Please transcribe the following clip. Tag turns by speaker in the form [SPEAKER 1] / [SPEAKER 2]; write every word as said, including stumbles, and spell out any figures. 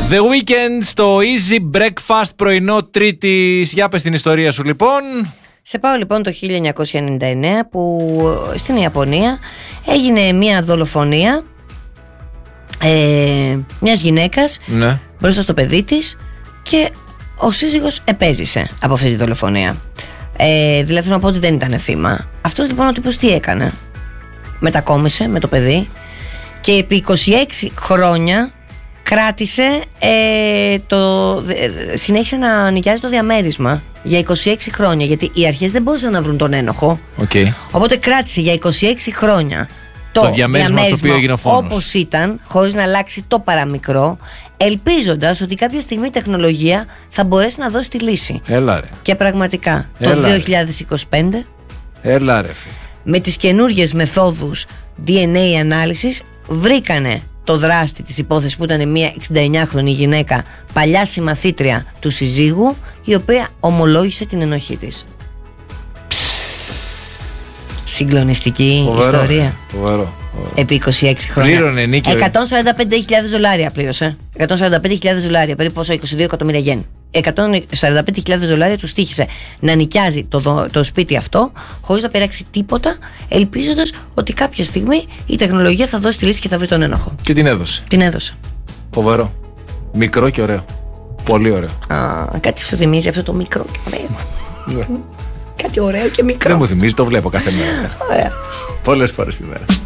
[SPEAKER 1] The Weeknd στο Easy Breakfast πρωινό Τρίτης. Για πες την ιστορία σου λοιπόν.
[SPEAKER 2] Σε πάω λοιπόν το χίλια εννιακόσια ενενήντα εννέα που στην Ιαπωνία έγινε μια δολοφονία ε, μιας γυναίκας, ναι, μπροστά στο παιδί της, και ο σύζυγος επέζησε από αυτή τη δολοφονία. Ε, δηλαδή θέλω να πω ότι δεν ήταν θύμα. Αυτός λοιπόν ο τύπος τι έκανε? Μετακόμισε με το παιδί και επί είκοσι έξι χρόνια κράτησε ε, το, ε, συνέχισε να νοικιάζει το διαμέρισμα για είκοσι έξι χρόνια, γιατί οι αρχές δεν μπορούσαν να βρουν τον ένοχο. Okay. Οπότε κράτησε για είκοσι έξι χρόνια το, το διαμέρισμα, διαμέρισμα στο οποίο έγινε ο φόνος, όπως ήταν, χωρίς να αλλάξει το παραμικρό, ελπίζοντας ότι κάποια στιγμή η τεχνολογία θα μπορέσει να δώσει τη λύση. Έλα ρε. Και πραγματικά Έλα το δύο χιλιάδες είκοσι πέντε
[SPEAKER 1] Έλα ρε.
[SPEAKER 2] με τις καινούργιες μεθόδους ντι εν έι ανάλυσης βρήκανε το δράστη της υπόθεσης, που ήταν μια εξηνταεννιάχρονη γυναίκα, παλιά συμμαθήτρια του συζύγου, η οποία ομολόγησε την ενοχή της. Συγκλονιστική φοβερό, ιστορία. Φοβερό, φοβερό. Επί είκοσι έξι χρόνια.
[SPEAKER 1] Πλήρωνε νίκη.
[SPEAKER 2] εκατόν σαράντα πέντε χιλιάδες δολάρια πλήρωσε. εκατόν σαράντα πέντε χιλιάδες δολάρια, περίπου πόσο, είκοσι δύο εκατομμύρια γεν. εκατόν σαράντα πέντε χιλιάδες δολάρια του στοίχησε να νοικιάζει το, το σπίτι αυτό χωρίς να πειράξει τίποτα, ελπίζοντας ότι κάποια στιγμή η τεχνολογία θα δώσει τη λύση και θα βρει τον ένοχο.
[SPEAKER 1] Και την έδωσε.
[SPEAKER 2] Την έδωσε.
[SPEAKER 1] Φοβερό. Μικρό και ωραίο. Πολύ ωραίο.
[SPEAKER 2] Α, κάτι σου θυμίζει αυτό το μικρό και ωραίο. Κάτι ωραίο και μικρό.
[SPEAKER 1] Δεν μου θυμίζει, το βλέπω κάθε μέρα.
[SPEAKER 2] Ωραία.
[SPEAKER 1] Πολλές φορές τη μέρα.